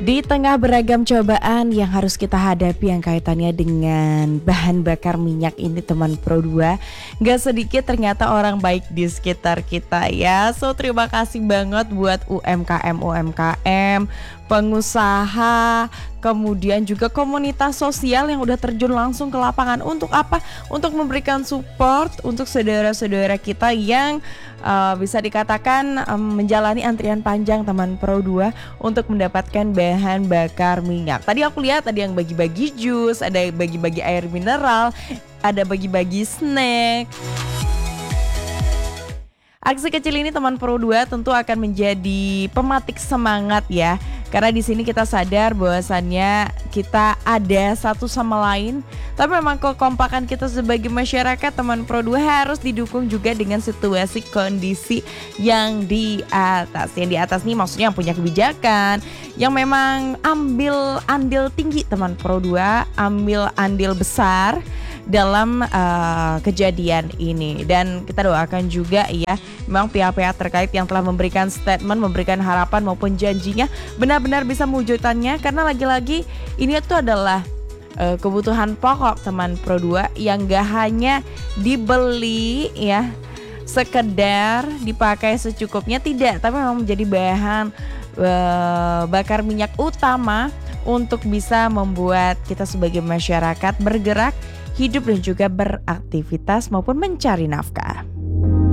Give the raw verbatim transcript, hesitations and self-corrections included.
Di tengah beragam cobaan yang harus kita hadapi yang kaitannya dengan bahan bakar minyak ini teman Pro dua, gak sedikit ternyata orang baik di sekitar kita ya. So terima kasih banget buat U M K M U M K M, pengusaha, kemudian juga komunitas sosial yang udah terjun langsung ke lapangan. Untuk apa? Untuk memberikan support untuk saudara-saudara kita yang uh, bisa dikatakan um, menjalani antrian panjang teman Pro dua untuk mendapatkan bahan bakar minyak. Tadi aku lihat ada yang bagi-bagi jus, ada yang bagi-bagi air mineral, ada bagi-bagi snack. Aksi kecil ini teman Pro dua tentu akan menjadi pematik semangat ya. Karena di sini kita sadar bahwasannya kita ada satu sama lain. Tapi memang kekompakan kita sebagai masyarakat teman Pro dua harus didukung juga dengan situasi kondisi yang di atas. Yang di atas nih maksudnya yang punya kebijakan, yang memang ambil andil tinggi teman Pro dua, ambil andil besar dalam uh, kejadian ini. Dan kita doakan juga ya, memang pihak-pihak terkait yang telah memberikan statement, memberikan harapan maupun janjinya benar-benar bisa mewujudkannya. Karena lagi-lagi ini tuh adalah uh, kebutuhan pokok teman Pro dua yang gak hanya dibeli ya sekedar dipakai secukupnya, tidak, tapi memang menjadi bahan uh, bakar minyak utama untuk bisa membuat kita sebagai masyarakat bergerak, hidup dan juga beraktivitas maupun mencari nafkah.